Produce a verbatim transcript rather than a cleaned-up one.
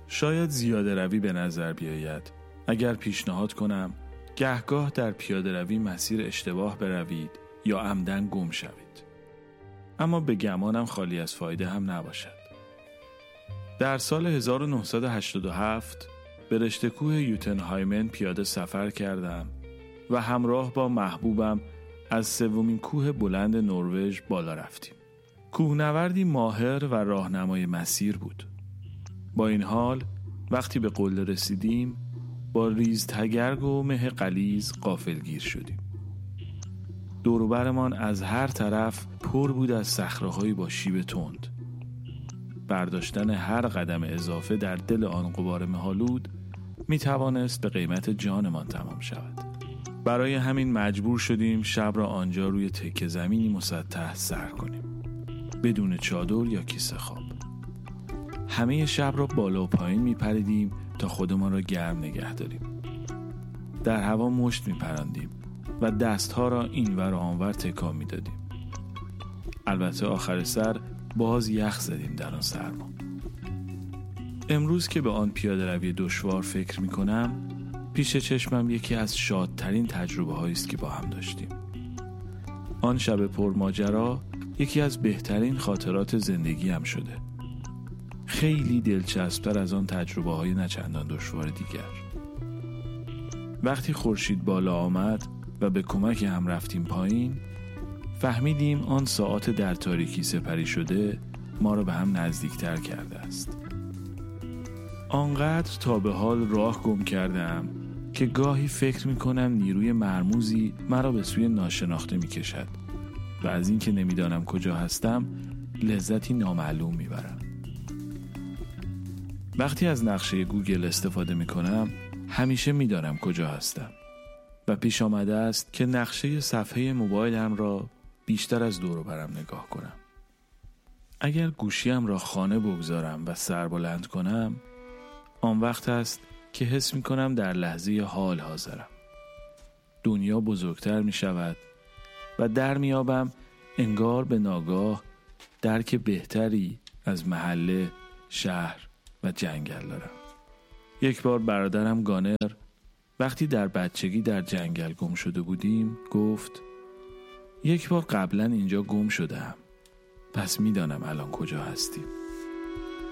شاید زیاده روی به نظر بیاید اگر پیشنهاد کنم گهگاه در پیاده روی مسیر اشتباه بروید یا عمدن گم شوید. اما به گمانم خالی از فایده هم نباشد. در سال هزار و نهصد و هشتاد و هفت به رشته کوه یوتنهایمن پیاده سفر کردم و همراه با محبوبم از سومین کوه بلند نروژ بالا رفتیم. کوهنوردی ماهر و راهنمای مسیر بود. با این حال وقتی به قله رسیدیم با ریز تگرگ و مه غلیظ غافلگیر شدیم. دور و برمان از هر طرف پر بود از صخره‌های با شیب تند. برداشتن هر قدم اضافه در دل آن غبار مه‌آلود می توانست به قیمت جانمان تمام شود. برای همین مجبور شدیم شب را آنجا روی تکه زمینی مسطح سر کنیم، بدون چادر یا کیسه خواب. همه شب را بالا و پایین می پریدیم تا خودمان را گرم نگه داریم. در هوا مشت می پراندیم و دستها را اینور و آنور تکان می دادیم. البته آخر سر باز یخ زدیم در آن سرما. امروز که به آن پیاده روی دشوار فکر می کنم، پیش چشمم یکی از شادترین تجربه هایی است که با هم داشتیم. آن شب پرماجرا یکی از بهترین خاطرات زندگی هم شده. خیلی دلچسبتر از آن تجربه های نچندان دشوار دیگر. وقتی خورشید بالا آمد و به کمک هم رفتیم پایین، فهمیدیم آن ساعات در تاریکی سپری شده ما را به هم نزدیکتر کرده است. آنقدر تا به حال راه گم کردم که گاهی فکر می کنم نیروی مرموزی مرا به سوی ناشناخته می کشد و از این که نمی دانم کجا هستم لذتی نامعلوم می برم. وقتی از نقشه گوگل استفاده می کنم همیشه می دانم کجا هستم و پیش آمده است که نقشه صفحه موبایلم را بیشتر از دور و برم نگاه کنم. اگر گوشیم را خانه بگذارم و سر بلند کنم، آن وقت است که حس می کنم در لحظه حال حاضرم. دنیا بزرگتر می شود و در می یابم انگار به ناگاه درک بهتری از محله، شهر و جنگل دارم. یک بار برادرم گانر وقتی در بچگی در جنگل گم شده بودیم گفت یک بار قبلا اینجا گم شدم، پس می دانم الان کجا هستیم.